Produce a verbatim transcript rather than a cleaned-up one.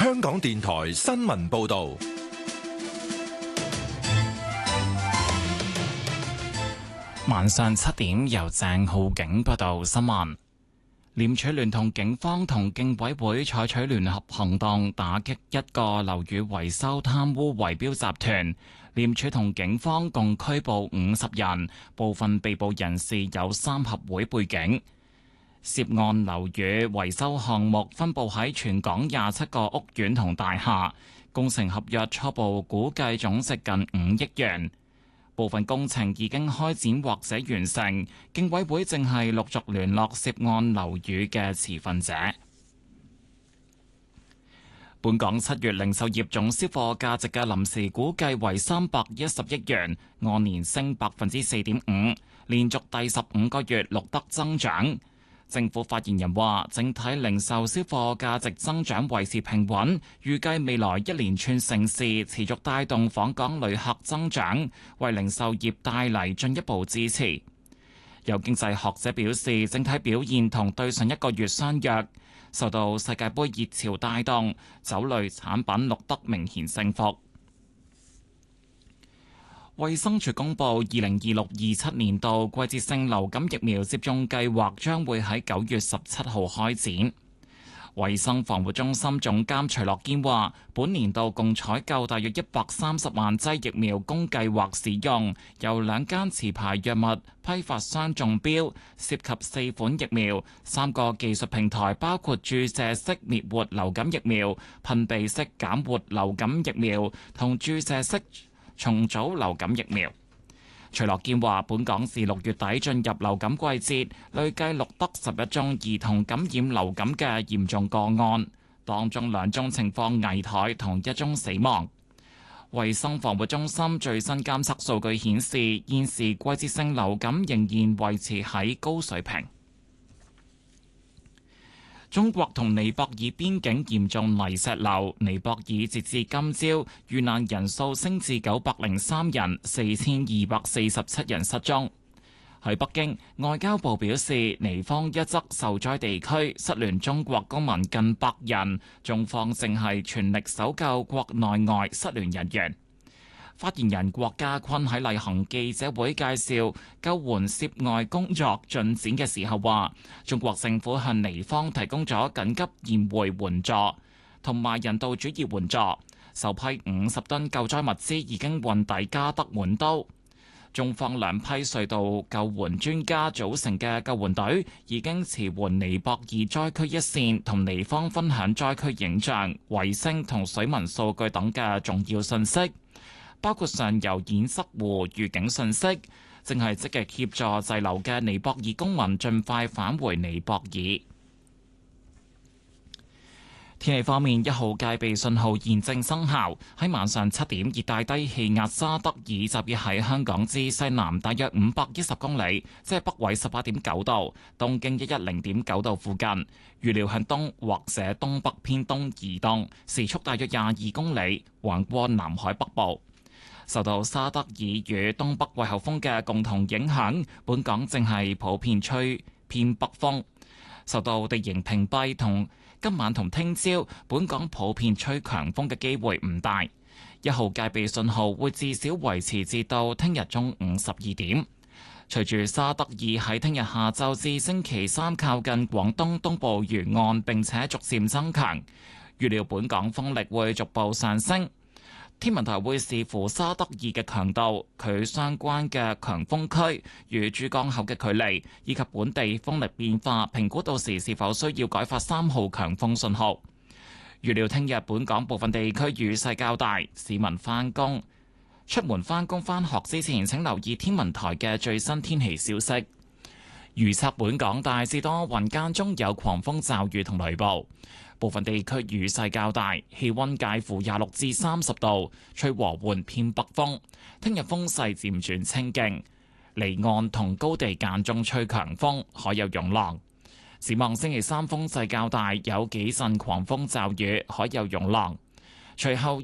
香港電台新聞報道。 晚上七點，由鄭浩景報道新聞。廉署聯同警方同競委會採取聯合行動，打擊一個樓宇維修貪污圍標集團。廉署同警方共拘捕五十人，部分被捕人士有三合會背景。涉案樓宇維修項目分佈喺全港廿七個屋苑同大廈，工程合約初步估計總值近五億元。部分工程已經開展或者完成，競委會正係陸續聯絡涉案樓宇嘅持份者。本港七月零售業總銷貨價值嘅臨時估計為三百一十億元，按年升百分之四點五，連續第十五個月錄得增長。政府發言人話，整體零售銷貨價值增長維持平穩，預計未來一連串盛事持續帶動訪港旅客增長，為零售業帶嚟進一步支持。有經濟學者表示，整體表現同對上一個月相若，受到世界盃熱潮帶動，酒類產品錄得明顯升幅。衛生署公布，二零二六二七年度季節性流感疫苗接種計劃將會喺九月十七號開展。衛生防護中心總監徐樂堅話，本年度共採購大約一百三十萬劑疫苗供計劃使用，由兩間持牌藥物批發商中標，涉及四款疫苗、三個技術平台，包括注射式滅活流感疫苗、噴鼻式減活流感疫苗同注射式重組流感疫苗。徐樂堅話，本港自六月底進入流感季節，累計錄得十一宗兒童感染流感嘅嚴重個案，當中兩宗情況危殆，同一宗死亡。衛生防護中心最新監測數據顯示，現時季節性流感仍然維持喺高水平。中國同尼泊爾邊境嚴重泥石流，尼泊爾截至今朝遇難人數升至九百零三人，四千二百四十七人失蹤。喺北京，外交部表示，尼方一側受災地區失聯中國公民近百人，中方正係全力搜救國內外失聯人員。發言人郭家坤喺例行記者會介紹救援涉外工作進展嘅時候話，中國政府向尼方提供咗緊急驗回援助同埋人道主義援助，首批五十噸救災物資已經運抵加德滿都。中方兩批隧道救援專家組成嘅救援隊已經馳援尼泊爾災區一線，同尼方分享災區影像、衛星同水文數據等嘅重要信息，包括上游堰塞湖預警信息，正係積極協助滯留嘅尼泊爾公民盡快返回尼泊爾。天氣方面，一號戒備信號現正生效。喺晚上七點，熱帶低氣壓沙德爾集結喺香港之西南大約五百一十公里，即係北緯十八點九度、東經一一零點九度附近。預料向東或者東北偏東移動，時速大約廿二公里，橫過南海北部。受到沙德爾與東北季候風嘅共同影響，本港正係普遍吹偏北風。受到地形屏蔽同今晚同聽朝，本港普遍吹強風嘅機會唔大。一號戒備信號會至少維持至到聽日中午十二點。隨住沙德爾喺聽日下晝至星期三靠近廣東東部沿岸，並且逐漸增強，預料本港風力會逐步上升。天文台會視乎沙德爾嘅強度、佢相關嘅強風區與珠江口嘅距離，以及本地風力變化，評估到時是否需要改發三號強風信號。預料聽日本港部分地區雨勢較大，市民返工出門返工返學之前，請留意天文台嘅最新天氣消息。預測本港大致多雲，間中有狂風驟雨同雷暴。部分地區雨勢較大，氣溫介乎廿六至三十度，吹和緩偏北風。聽日風勢漸轉清勁，離岸同高地間中吹強風，海有湧浪。展望星期三風勢較大，有幾陣狂風驟雨，海有湧浪。隨後